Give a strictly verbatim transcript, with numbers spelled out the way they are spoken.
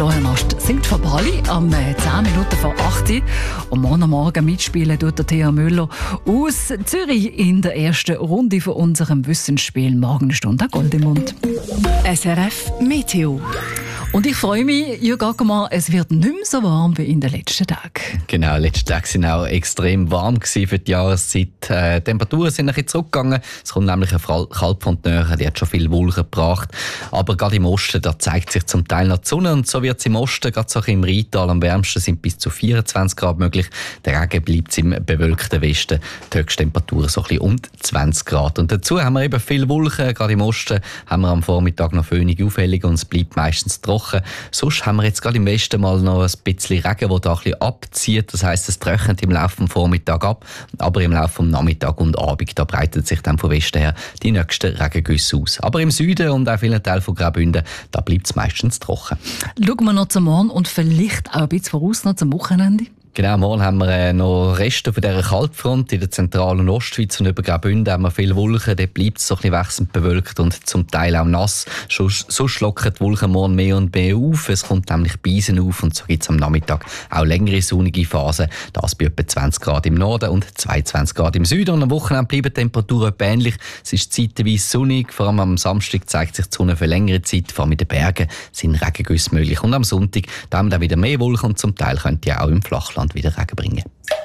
Florian Ost singt von Bali am zehn Minuten vor acht Uhr. Und morgen Morgen mitspielen tut der Thea Müller aus Zürich in der ersten Runde von unserem Wissensspiel Morgenstunde Gold im Mund. S R F Meteo. Und ich freue mich, Jürg Ackermann, es wird nicht mehr so warm wie in den letzten Tagen. Genau, letzte Tage waren auch extrem warm für die Jahreszeit. Äh, die Temperaturen sind ein bisschen zurückgegangen. Es kommt nämlich eine Kaltfront näher, die hat schon viel Wolken gebracht. Aber gerade im Osten, da zeigt sich zum Teil noch die Sonne. Und so wird es im Osten, gerade so im Rheintal am wärmsten, sind bis zu vierundzwanzig Grad möglich. Der Regen bleibt im bewölkten Westen. Die Höchsttemperatur so ein bisschen um zwanzig Grad. Und dazu haben wir eben viel Wolken. Gerade im Osten haben wir am Vormittag noch föhnige Aufhellungen und es bleibt meistens trocken. Sonst haben wir jetzt gerade im Westen mal noch ein bisschen Regen, der da ein bisschen abzieht. Das heisst, es trocknet im Laufe des Vormittags ab, aber im Laufe des Nachmittags und Abend da breitet sich dann von Westen her die nächsten Regengüsse aus. Aber im Süden und auch vielen Teilen von Graubünden, da bleibt es meistens trocken. Schauen wir noch zum Morgen und vielleicht auch ein bisschen voraus noch zum Wochenende. Genau, morgen haben wir äh, noch Reste von dieser Kaltfront in der zentralen Ostschweiz und über Graubünden haben wir viele Wolken. Dort bleibt es so ein bisschen wechselnd bewölkt und zum Teil auch nass. Sonst lockern die Wolken morgen mehr und mehr auf. Es kommt nämlich Beisen auf und so gibt es am Nachmittag auch längere sonnige Phasen. Das bei etwa zwanzig Grad im Norden und zweiundzwanzig Grad im Süden. Und am Wochenende bleiben die Temperaturen etwa ähnlich. Es ist zeitweise sonnig. Vor allem am Samstag zeigt sich die Sonne für längere Zeit. Vor allem in den Bergen sind Regengüsse möglich. Und am Sonntag da haben wir dann wieder mehr Wolken und zum Teil könnte ja auch im Flachland wieder Regen bringen.